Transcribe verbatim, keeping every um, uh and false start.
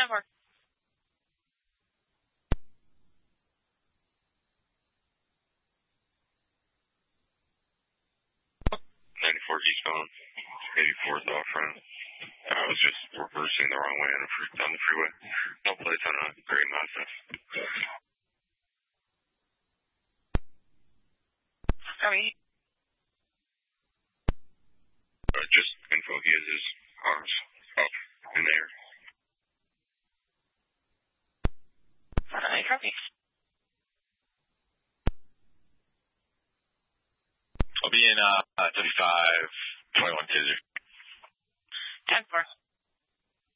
ten four. ninety-four eastbound, eighty-fourth off front. I was just reversing the wrong way on, a free, on the freeway. No plates on a gray Mazda. Sorry. Uh, just info, he has his arms up in the air. I copy. I'll be in uh, thirty-five, twenty-one, two. ten four.